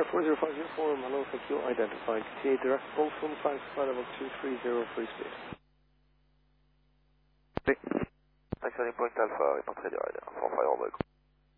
40504, Malo, thank you, identified. TA direct, full from flight level 230, free speed. According point Alpha, répond très direct, for firewall.